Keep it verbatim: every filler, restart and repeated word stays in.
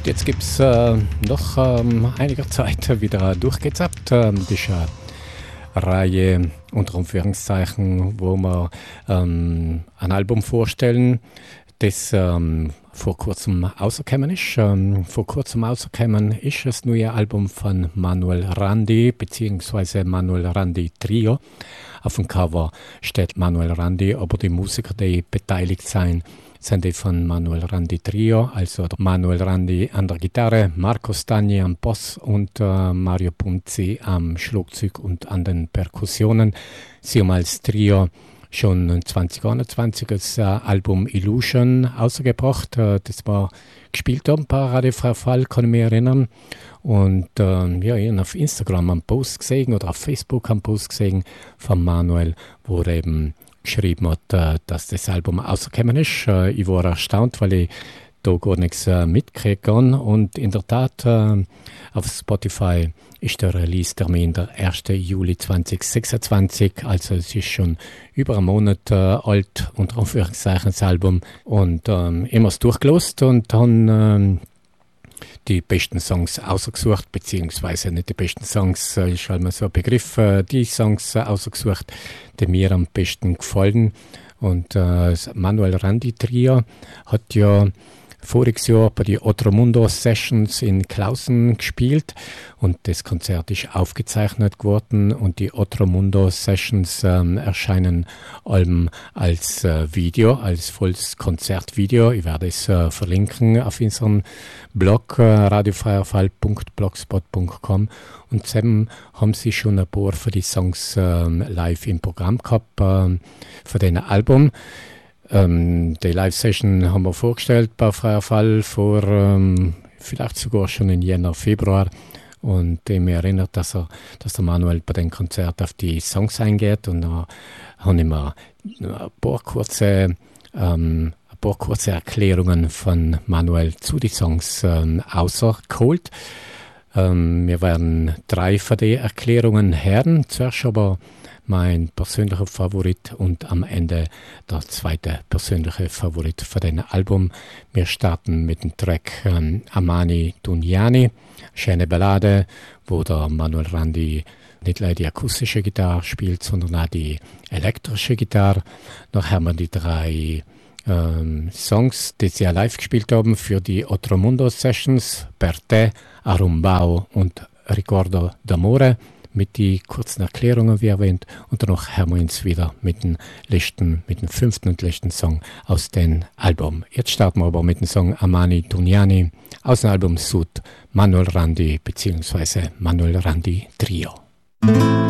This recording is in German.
Gut, jetzt gibt es äh, nach ähm, einiger Zeit wieder durchgezappt. Ähm, das ist eine Reihe unter Anführungszeichen, wo wir ähm, ein Album vorstellen, das ähm, vor kurzem rausgekommen ist. Ähm, vor kurzem rausgekommen ist das neue Album von Manuel Randi bzw. Manuel Randi Trio. Auf dem Cover steht Manuel Randi, aber die Musiker, die beteiligt sind, sind die von Manuel Randi Trio, also Manuel Randi an der Gitarre, Marco Stagni am Bass und äh, Mario Punzi am Schlagzeug und an den Perkussionen. Sie haben als Trio schon zwanzig einundzwanzig das äh, Album Illusion ausgebracht. Äh, das war gespielt haben bei Radio Freifall, kann ich mich erinnern. Und äh, ja, ich habe auf Instagram einen Post gesehen oder auf Facebook einen Post gesehen von Manuel, wo er eben geschrieben hat, äh, dass das Album rausgekommen ist. Äh, ich war erstaunt, weil ich da gar nichts äh, mitgekriegt habe. Und in der Tat, äh, auf Spotify ist der Release-Termin der ersten Juli zweitausendsechsundzwanzig. Also es ist schon über einen Monat äh, alt, unter Anführungszeichen, das Album. Und ähm, ich habe es durchgelost und dann ähm, die besten Songs ausgesucht, beziehungsweise nicht die besten Songs, äh, ist halt mal so ein Begriff, äh, die Songs äh, ausgesucht, die mir am besten gefallen. Und äh, das Manuel Randi Trio hat ja voriges Jahr bei den Otromundo Sessions in Klausen gespielt und das Konzert ist aufgezeichnet geworden und die Otromundo Sessions ähm, erscheinen allem als äh, Video, als volles Konzertvideo. Ich werde es äh, verlinken auf unserem Blog äh, radiofreierfall punkt blogspot punkt com und zusammen haben sie schon ein paar für die Songs äh, live im Programm gehabt äh, für den Album. Ähm, die Live-Session haben wir vorgestellt bei Freier Fall vor ähm, vielleicht sogar schon in Jänner, Februar. Und ich mich erinnert, dass, er, dass der Manuel bei dem Konzert auf die Songs eingeht. Und da habe ich mir ein paar kurze, ähm, ein paar kurze Erklärungen von Manuel zu den Songs ähm, rausgeholt. Ähm, wir werden drei von den Erklärungen hören. Zuerst aber mein persönlicher Favorit und am Ende der zweite persönliche Favorit für den Album. Wir starten mit dem Track ähm, Amani Duniani, schöne Ballade, wo der Manuel Randi nicht nur die akustische Gitarre spielt, sondern auch die elektrische Gitarre. Noch haben wir die drei ähm, Songs, die sie live gespielt haben für die Otromundo Sessions, Per te, Arumbao und Ricordo d'amore. Mit den kurzen Erklärungen, wie erwähnt. Und danach hören wir uns wieder mit dem letzten, mit dem fünften und letzten Song aus dem Album. Jetzt starten wir aber mit dem Song Amani Duniani aus dem Album Sud Manuel Randi bzw. Manuel Randi Trio.